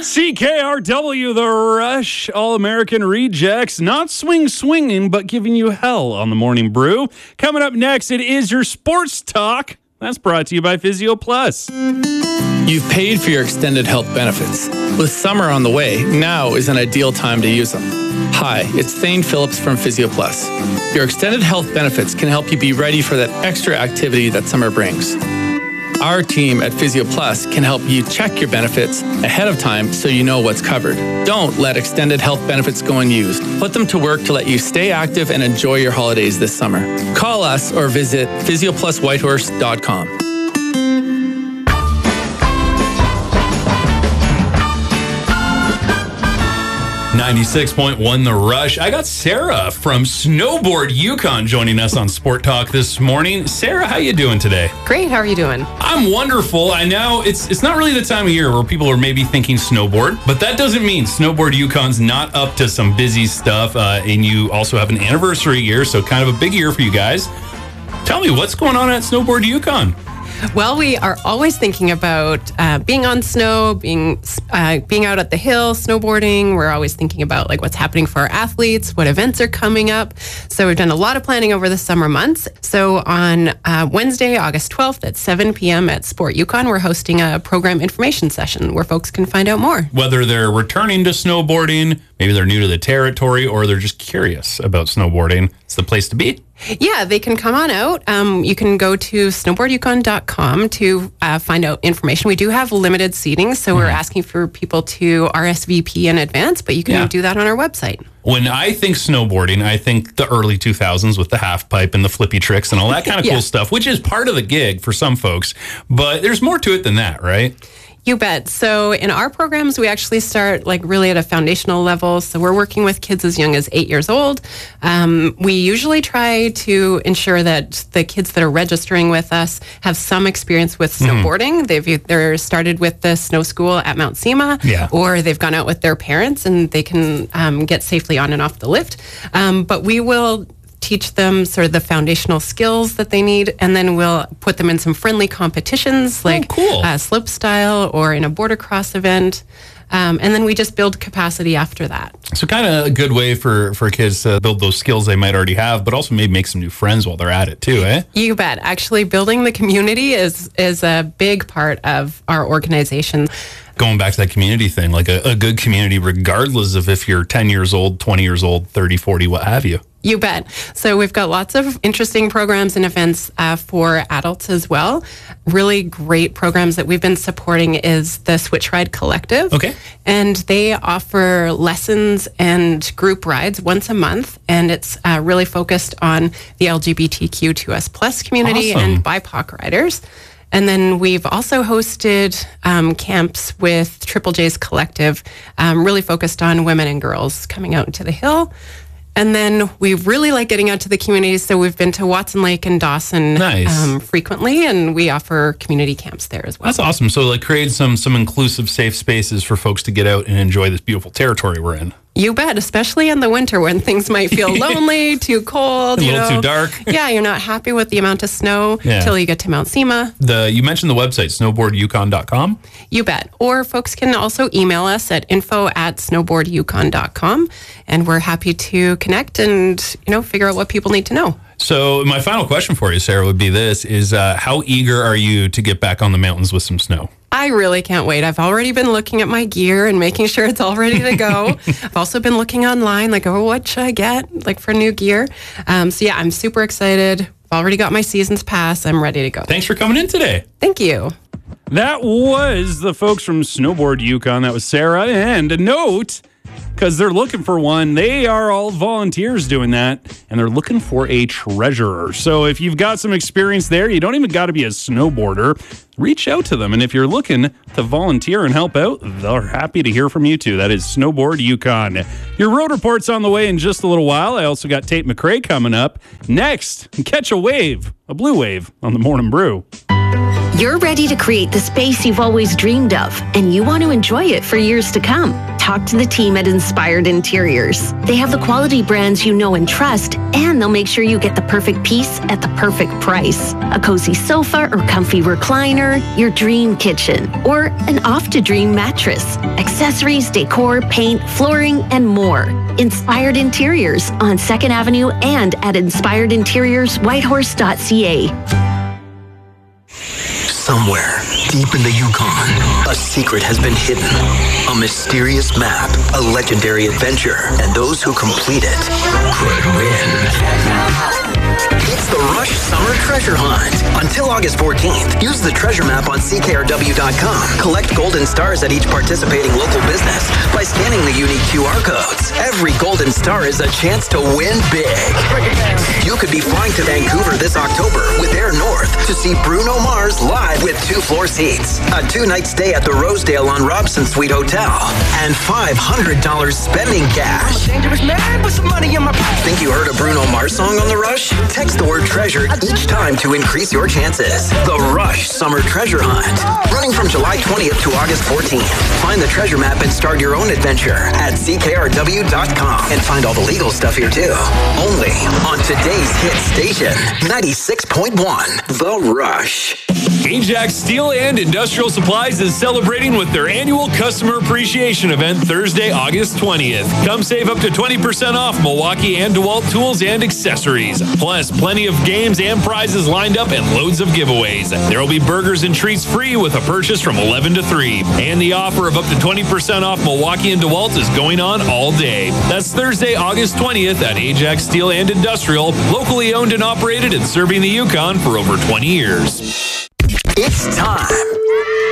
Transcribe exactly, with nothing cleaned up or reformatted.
C K R W, The Rush, All-American Rejects, not swing swinging, but giving you hell on the Morning Brew. Coming up next, it is your Sports Talk. That's brought to you by Physio Plus. You've paid for your extended health benefits. With summer on the way, now is an ideal time to use them. Hi, it's Thane Phillips from Physio Plus. Your extended health benefits can help you be ready for that extra activity that summer brings. Our team at Physio Plus can help you check your benefits ahead of time so you know what's covered. Don't let extended health benefits go unused. Put them to work to let you stay active and enjoy your holidays this summer. Call us or visit physio plus whitehorse dot com. ninety-six point one The Rush. I got Sarah from Snowboard Yukon joining us on Sport Talk this morning. Sarah, how you doing today? Great. How are you doing? I'm wonderful. I know it's it's not really the time of year where people are maybe thinking snowboard, but that doesn't mean Snowboard Yukon's not up to some busy stuff. Uh, and you also have an anniversary year, so kind of a big year for you guys. Tell me, what's going on at Snowboard Yukon? Well, we are always thinking about uh, being on snow, being uh, being out at the hill, snowboarding. We're always thinking about like what's happening for our athletes, what events are coming up. So we've done a lot of planning over the summer months. So on uh, Wednesday, August twelfth at seven p.m. at Sport Yukon, we're hosting a program information session where folks can find out more. Whether they're returning to snowboarding, maybe they're new to the territory, or they're just curious about snowboarding, it's the place to be. Yeah, they can come on out. Um, you can go to snowboard yukon dot com to uh, find out information. We do have limited seating, so mm-hmm. we're asking for people to R S V P in advance, but you can yeah. do that on our website. When I think snowboarding, I think the early two thousands with the half pipe and the flippy tricks and all that kind of yeah. cool stuff, which is part of the gig for some folks. But there's more to it than that, right? You bet. So in our programs, we actually start like really at a foundational level. So we're working with kids as young as eight years old. Um, we usually try to ensure that the kids that are registering with us have some experience with snowboarding. Mm-hmm. They've either started with the snow school at Mount Sema, yeah. or they've gone out with their parents and they can um, get safely on and off the lift. Um, but we will teach them sort of the foundational skills that they need, and then we'll put them in some friendly competitions like oh, cool. uh, slope style or in a border cross event. Um, and then we just build capacity after that. So kind of a good way for, for kids to build those skills they might already have, but also maybe make some new friends while they're at it too, eh? You bet. Actually, building the community is, is a big part of our organization. Going back to that community thing, like a, a good community, regardless of if you're ten years old, twenty years old, thirty, forty, what have you. You bet. So we've got lots of interesting programs and events uh, for adults as well. Really great programs that we've been supporting is the Switch Ride Collective. Okay. And they offer lessons and group rides once a month. And it's uh, really focused on the L G B T Q two S plus community awesome. and B I P O C riders. And then we've also hosted um, camps with Triple J's Collective, um, really focused on women and girls coming out into the hill. And then we really like getting out to the community, so we've been to Watson Lake and Dawson nice. um, frequently, and we offer community camps there as well. That's awesome. So like create some some inclusive, safe spaces for folks to get out and enjoy this beautiful territory we're in. You bet, especially in the winter when things might feel lonely, too cold. A you little know. too dark. Yeah, you're not happy with the amount of snow yeah. until you get to Mount Sema. The You mentioned the website, snowboard yukon dot com. You bet. Or folks can also email us at info at snowboard yukon dot com, and we're happy to connect and, you know, figure out what people need to know. So my final question for you, Sarah, would be this, is uh, how eager are you to get back on the mountains with some snow? I really can't wait. I've already been looking at my gear and making sure it's all ready to go. I've also been looking online, like, oh, what should I get, like, for new gear? Um, so, yeah, I'm super excited. I've already got my season's pass. I'm ready to go. Thanks for coming in today. Thank you. That was the folks from Snowboard Yukon. That was Sarah. And a note, because they're looking for one. They are all volunteers doing that, and they're looking for a treasurer. So if you've got some experience there, you don't even got to be a snowboarder. Reach out to them, and if you're looking to volunteer and help out, they're happy to hear from you too. That is Snowboard Yukon. Your road report's on the way in just a little while. I also got Tate McRae coming up. Next, catch a wave, a blue wave on the Morning Brew. You're ready to create the space you've always dreamed of, and you want to enjoy it for years to come. talk to the team at Inspired Interiors. They have the quality brands you know and trust, and they'll make sure you get the perfect piece at the perfect price. A cozy sofa or comfy recliner, your dream kitchen, or an off-to-dream mattress, accessories, decor, paint, flooring, and more. Inspired Interiors on second Avenue and at inspired interiors whitehorse dot c a. Somewhere deep in the Yukon, a secret has been hidden. A mysterious map, a legendary adventure, and those who complete it could win. It's the Rush Summer Treasure Hunt. Until August fourteenth, use the treasure map on C K R W dot com. Collect golden stars at each participating local business by scanning the unique Q R codes. Every golden star is a chance to win big. You could be flying to Vancouver this October with Air North to see Bruno Mars live with two floor seats, a two-night stay at the Rosedale on Robson Suite Hotel, and five hundred dollars spending cash. I'm a dangerous man with some money in my pocket. Think you heard a Bruno Mars song on The Rush? Text the word treasure each time to increase your chances. The Rush Summer Treasure Hunt. Running from July twentieth to August fourteenth. Find the treasure map and start your own adventure at C K R W dot com. And find all the legal stuff here too. Only on today's hit station, ninety-six point one, The Rush. Ajax Steel and Industrial Supplies is celebrating with their annual Customer Appreciation Event Thursday, August twentieth. Come save up to twenty percent off Milwaukee and DeWalt tools and accessories. Plus, plenty of games and prizes lined up and loads of giveaways. There will be burgers and treats free with a purchase from eleven to three. And the offer of up to twenty percent off Milwaukee and DeWalt is going on all day. That's Thursday, August twentieth at Ajax Steel and Industrial, locally owned and operated and serving the Yukon for over twenty years. It's time